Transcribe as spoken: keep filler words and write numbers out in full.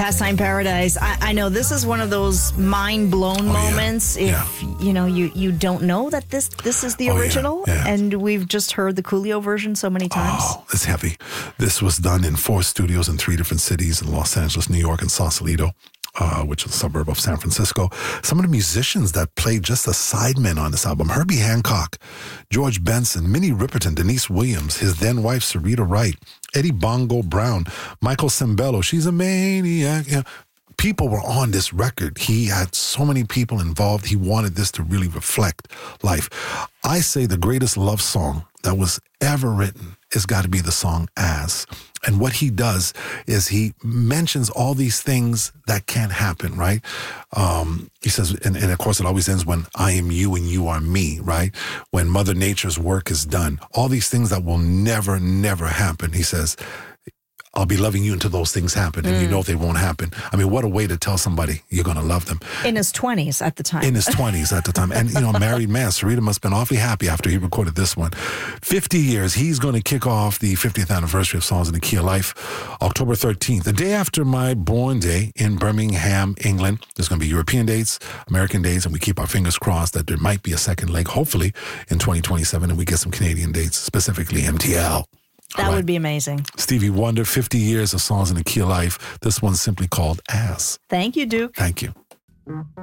Pastime Paradise. I, I know this is one of those mind-blown Oh, yeah. moments. If, Yeah. you know, you, you don't know that this this is the Oh, yeah. original. Yeah. And we've just heard the Coolio version so many times. Oh, it's heavy. This was done in four studios in three different cities in Los Angeles, New York, and Sausalito, uh, which is a suburb of San Francisco. Some of the musicians that played just as sidemen on this album: Herbie Hancock, George Benson, Minnie Riperton, Denise Williams, his then wife Sarita Wright, Eddie Bongo Brown, Michael Sembello. She's a maniac. You know, people were on this record. He had so many people involved. He wanted this to really reflect life. I say the greatest love song that was ever written has got to be the song As. And what he does is he mentions all these things that can't happen, right? Um, he says, and, and of course it always ends when I am you and you are me, right? When Mother Nature's work is done. All these things that will never, never happen. He says, I'll be loving you until those things happen, and mm. you know they won't happen. I mean, what a way to tell somebody you're going to love them. In his twenties at the time. In his twenties at the time. And, you know, a married man. Sarita must have been awfully happy after he recorded this one. fifty years. He's going to kick off the fiftieth anniversary of Songs in the Key of Life, October thirteenth, the day after my born day in Birmingham, England. There's going to be European dates, American dates, and we keep our fingers crossed that there might be a second leg, hopefully, in twenty twenty-seven, and we get some Canadian dates, specifically M T L. That right. would be amazing. Stevie Wonder, fifty years of Songs in the Key of Life. This one's simply called As. Thank you, Duke. Thank you.